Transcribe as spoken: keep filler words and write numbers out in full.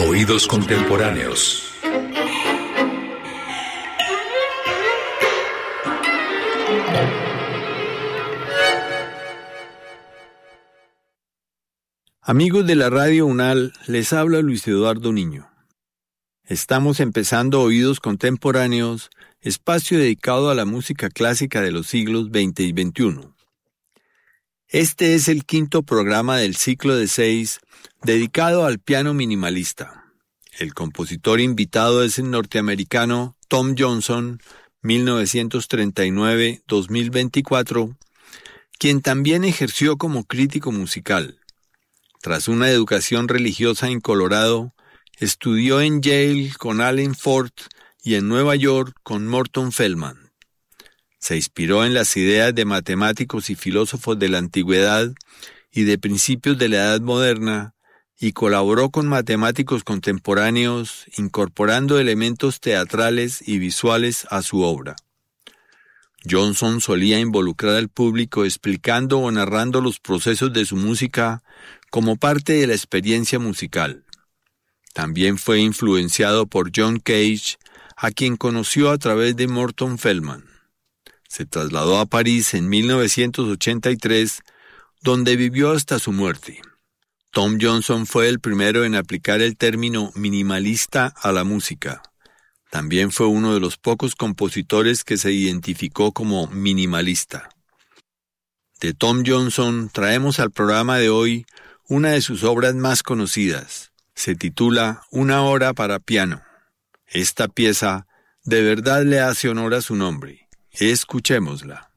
Oídos contemporáneos. Amigos de la Radio UNAL, les habla Luis Eduardo Niño. Estamos empezando Oídos Contemporáneos, espacio dedicado a la música clásica de los siglos veinte y veintiuno. Este es el quinto programa del ciclo de seis dedicado al piano minimalista. El compositor invitado es el norteamericano Tom Johnson, mil novecientos treinta y nueve a dos mil veinticuatro, quien también ejerció como crítico musical. Tras una educación religiosa en Colorado, estudió en Yale con Allen Ford y en Nueva York con Morton Feldman. Se inspiró en las ideas de matemáticos y filósofos de la antigüedad y de principios de la Edad Moderna y colaboró con matemáticos contemporáneos, incorporando elementos teatrales y visuales a su obra. Johnson solía involucrar al público explicando o narrando los procesos de su música como parte de la experiencia musical. También fue influenciado por John Cage, a quien conoció a través de Morton Feldman. Se trasladó a París en mil novecientos ochenta y tres, donde vivió hasta su muerte. Tom Johnson fue el primero en aplicar el término minimalista a la música. También fue uno de los pocos compositores que se identificó como minimalista. De Tom Johnson traemos al programa de hoy una de sus obras más conocidas. Se titula Una hora para piano. Esta pieza de verdad le hace honor a su nombre. Escuchémosla.